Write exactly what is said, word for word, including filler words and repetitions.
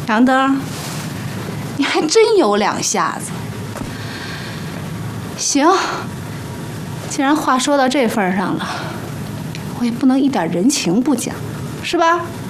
杨灯，你还真有两下子。行，既然话说到这份上了，我也不能一点人情不讲，是吧？